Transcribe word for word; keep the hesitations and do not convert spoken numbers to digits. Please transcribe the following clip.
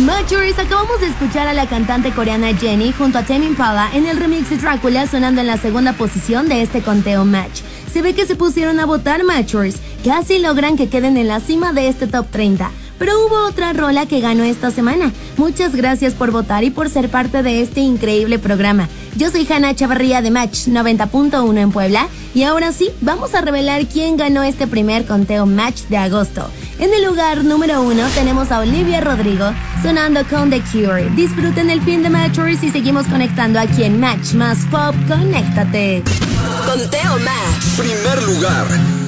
Matchers, acabamos de escuchar a la cantante coreana Jennie junto a Tame Impala en el remix de Drácula, sonando en la segunda posición de este conteo Match. Se ve que se pusieron a votar, Matchers, casi logran que queden en la cima de este top treinta. Pero hubo otra rola que ganó esta semana. Muchas gracias por votar y por ser parte de este increíble programa. Yo soy Hanna Chavarría de Match noventa punto uno en Puebla y ahora sí, vamos a revelar quién ganó este primer conteo Match de agosto. En el lugar número uno tenemos a Olivia Rodrigo sonando con The Cure. Disfruten el fin de Matchers y seguimos conectando aquí en Match más Pop. Conéctate. Conteo Match. Primer lugar.